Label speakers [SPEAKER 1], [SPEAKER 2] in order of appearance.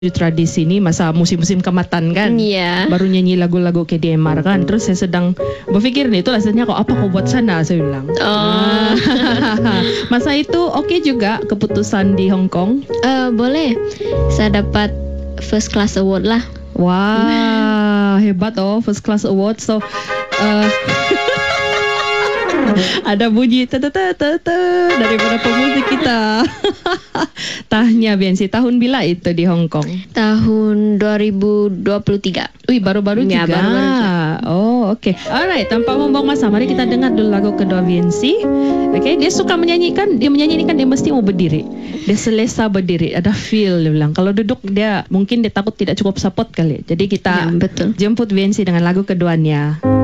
[SPEAKER 1] tradisi ini masa musim-musim kematan kan.
[SPEAKER 2] Iya.
[SPEAKER 1] Baru nyanyi lagu-lagu KDMR kan. Terus saya sedang berpikir nih, itu rasanya kok apa kau buat sana, saya bilang.
[SPEAKER 2] Oh.
[SPEAKER 1] Masa itu oke juga keputusan di Hong Kong.
[SPEAKER 2] Boleh. Saya dapat first class award lah.
[SPEAKER 1] Wah, hebat first class award. So ada bunyi daripada pemusik kita. Tahnya Biansi, tahun bila itu di Hong Kong?
[SPEAKER 2] Tahun 2023.
[SPEAKER 1] Wih, baru-baru
[SPEAKER 2] Ya,
[SPEAKER 1] juga.
[SPEAKER 2] baru-baru juga.
[SPEAKER 1] Oh, oke. Alright, tanpa membuang masa, mari kita dengar dulu lagu kedua Biansi. Oke, dia suka menyanyikan, dia mesti mau berdiri. Dia selesa berdiri, ada feel dia bilang. Kalau duduk dia mungkin dia takut tidak cukup support kali. Jadi kita
[SPEAKER 2] Ya, betul.
[SPEAKER 1] jemput Biansi dengan lagu keduanya.